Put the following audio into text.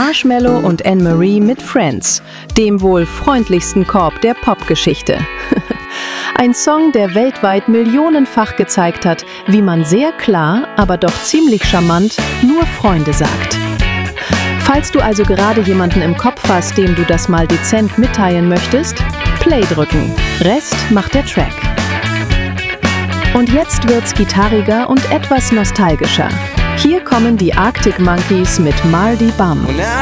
Marshmello und Anne-Marie mit Friends, dem wohl freundlichsten Korb der Popgeschichte. Ein Song, der weltweit millionenfach gezeigt hat, wie man sehr klar, aber doch ziemlich charmant nur Freunde sagt. Falls du also gerade jemanden im Kopf hast, dem du das mal dezent mitteilen möchtest, Play drücken. Rest macht der Track. Und jetzt wird's gitarriger und etwas nostalgischer. Hier kommen die Arctic Monkeys mit Mardy Bum.